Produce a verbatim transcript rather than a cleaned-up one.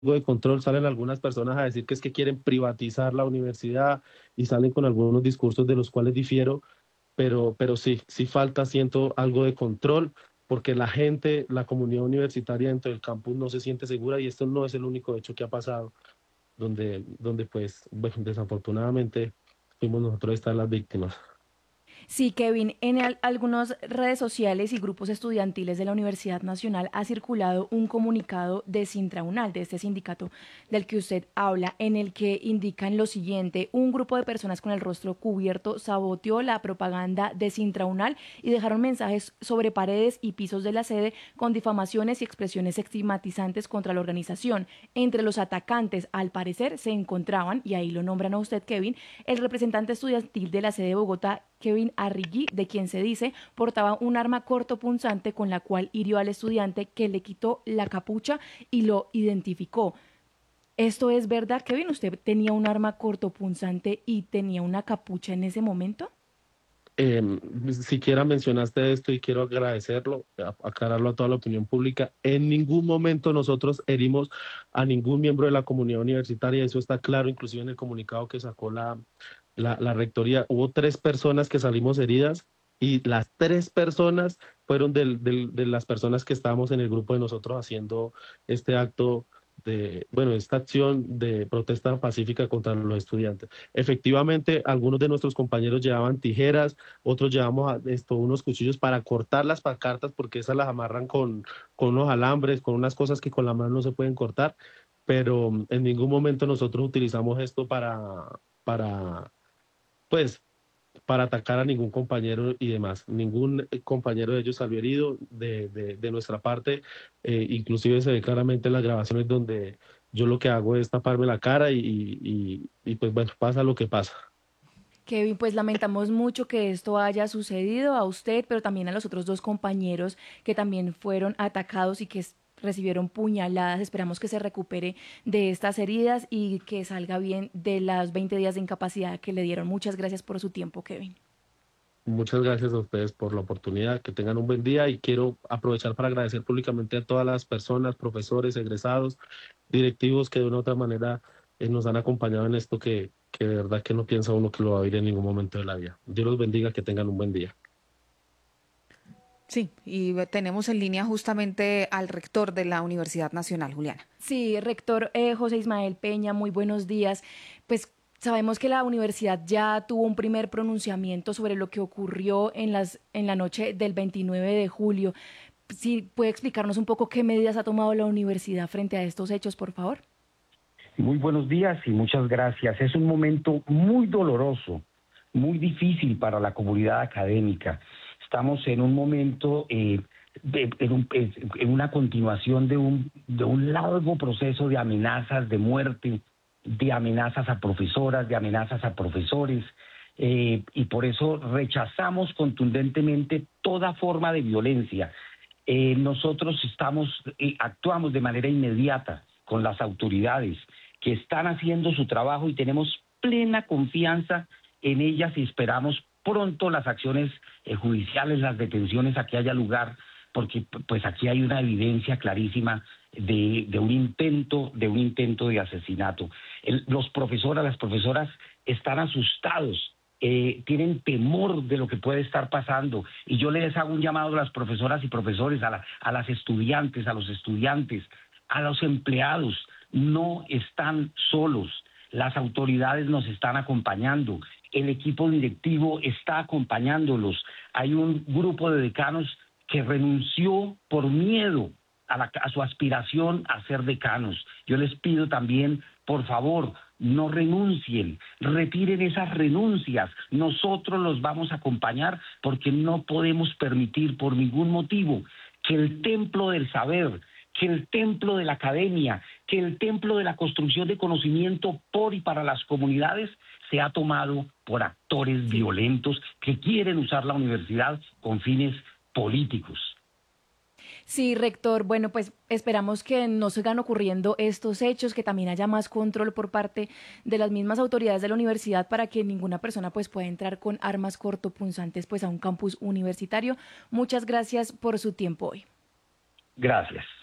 de control, salen algunas personas a decir que es que quieren privatizar la universidad y salen con algunos discursos de los cuales difiero, pero, pero sí, sí falta, siento, algo de control, porque la gente, la comunidad universitaria dentro del campus no se siente segura y esto no es el único hecho que ha pasado, donde, donde pues, bueno, desafortunadamente fuimos nosotros estas las víctimas. Sí, Kevin, en al- algunas redes sociales y grupos estudiantiles de la Universidad Nacional ha circulado un comunicado de Sintraunal, de este sindicato del que usted habla, en el que indican lo siguiente: un grupo de personas con el rostro cubierto saboteó la propaganda de Sintraunal y dejaron mensajes sobre paredes y pisos de la sede con difamaciones y expresiones estigmatizantes contra la organización. Entre los atacantes, al parecer, se encontraban, y ahí lo nombran a usted, Kevin, el representante estudiantil de la sede de Bogotá, Kevin Arrigui, de quien se dice portaba un arma cortopunzante con la cual hirió al estudiante, que le quitó la capucha y lo identificó. ¿Esto es verdad, Kevin? ¿Usted tenía un arma cortopunzante y tenía una capucha en ese momento? Eh, Siquiera mencionaste esto y quiero agradecerlo, a- aclararlo a toda la opinión pública. En ningún momento nosotros herimos a ningún miembro de la comunidad universitaria, eso está claro, inclusive en el comunicado que sacó la, la, la rectoría. Hubo tres personas que salimos heridas y las tres personas fueron del, del- de las personas que estábamos en el grupo de nosotros haciendo este acto de, bueno, esta acción de protesta pacífica contra los estudiantes. Efectivamente, algunos de nuestros compañeros llevaban tijeras, otros llevamos a- esto, unos cuchillos para cortar las pancartas porque esas las amarran con, con unos alambres, con unas cosas que con la mano no se pueden cortar, pero mm, en ningún momento nosotros utilizamos esto para, para, pues, para atacar a ningún compañero y demás. Ningún eh, compañero de ellos salió herido de, de, de nuestra parte, eh, inclusive se ve claramente en las grabaciones donde yo lo que hago es taparme la cara y, y, y y, pues bueno, pasa lo que pasa. Kevin, pues lamentamos mucho que esto haya sucedido a usted, pero también a los otros dos compañeros que también fueron atacados y que s- recibieron puñaladas. Esperamos que se recupere de estas heridas y que salga bien de las veinte días de incapacidad que le dieron. Muchas gracias por su tiempo, Kevin. Muchas gracias a ustedes por la oportunidad, que tengan un buen día y quiero aprovechar para agradecer públicamente a todas las personas, profesores, egresados, directivos que de una u otra manera eh, nos han acompañado en esto que, que de verdad que no piensa uno que lo va a vivir en ningún momento de la vida. Dios los bendiga, que tengan un buen día. Sí, y ve- tenemos en línea justamente al rector de la Universidad Nacional, Juliana. Sí, rector eh, José Ismael Peña, muy buenos días. Pues sabemos que la universidad ya tuvo un primer pronunciamiento sobre lo que ocurrió en las en la noche del veintinueve de julio. Si puede explicarnos un poco qué medidas ha tomado la universidad frente a estos hechos, por favor. Muy buenos días y muchas gracias. Es un momento muy doloroso, muy difícil para la comunidad académica. Estamos en un momento, eh, de- en, un- en una continuación de un, de un largo proceso de amenazas de muerte, de amenazas a profesoras, de amenazas a profesores, eh, y por eso rechazamos contundentemente toda forma de violencia. Eh, nosotros estamos, eh, actuamos de manera inmediata con las autoridades que están haciendo su trabajo y tenemos plena confianza en ellas y esperamos pronto las acciones eh, judiciales, las detenciones a que haya lugar, porque pues aquí hay una evidencia clarísima de, de un intento, de un intento de asesinato. El- los profesoras, las profesoras están asustados, eh, tienen temor de lo que puede estar pasando. Y yo les hago un llamado a las profesoras y profesores, a, la- a las estudiantes, a los estudiantes, a los empleados. No están solos. Las autoridades nos están acompañando. El equipo directivo está acompañándolos. Hay un grupo de decanos que renunció por miedo a, la- a su aspiración a ser decanos. Yo les pido también, por favor, no renuncien, retiren esas renuncias. Nosotros los vamos a acompañar porque no podemos permitir por ningún motivo que el templo del saber, que el templo de la academia, que el templo de la construcción de conocimiento por y para las comunidades sea tomado por actores Sí. violentos que quieren usar la universidad con fines políticos. Sí, rector. Bueno, pues esperamos que no sigan ocurriendo estos hechos, que también haya más control por parte de las mismas autoridades de la universidad para que ninguna persona pues pueda entrar con armas cortopunzantes pues a un campus universitario. Muchas gracias por su tiempo hoy. Gracias.